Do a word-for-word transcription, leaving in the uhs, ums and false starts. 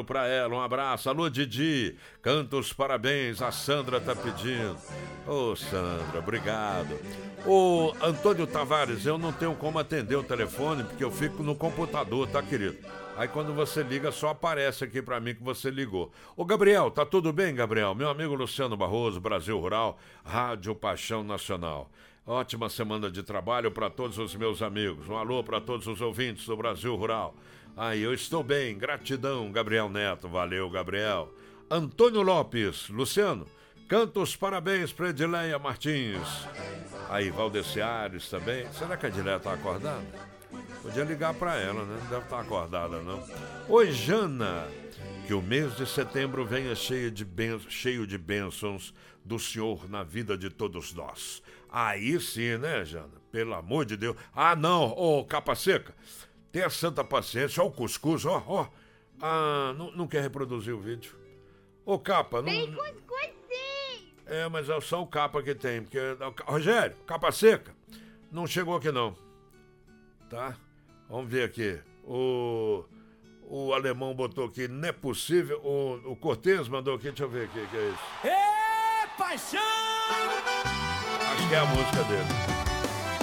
pra ela, um abraço. Alô, Didi, canta os parabéns, a Sandra tá pedindo. Ô, Sandra, obrigado. Ô, Antônio Tavares, eu não tenho como atender o telefone porque eu fico no computador, tá, querido? Aí quando você liga, só aparece aqui pra mim que você ligou. Ô, Gabriel, tá tudo bem, Gabriel? Meu amigo Luciano Barroso, Brasil Rural, Rádio Paixão Nacional. Ótima semana de trabalho para todos os meus amigos. Um alô para todos os ouvintes do Brasil Rural. Aí, eu estou bem. Gratidão, Gabriel Neto. Valeu, Gabriel. Antônio Lopes. Luciano, canta os parabéns para Edileia Martins. Aí, Valdeci Ares também. Será que a Edileia está acordada? Podia ligar para ela, né? Não deve estar acordada, não. Oi, Jana. Que o mês de setembro venha cheio de, ben... cheio de bênçãos do Senhor na vida de todos nós. Aí sim, né, Jana? Pelo amor de Deus. Ah, não, ô, capa seca. Tenha santa paciência. Ó o cuscuz, ó, ó. Ah, não, não quer reproduzir o vídeo. Ô, capa, não... Tem cuscuz sim! É, mas é só o capa que tem, porque... Rogério, capa seca. Não chegou aqui, não. Tá? Vamos ver aqui. O... O alemão botou aqui, não é possível. O, o Cortez mandou aqui, deixa eu ver aqui, o que é isso. É paixão! Acho que é a música dele.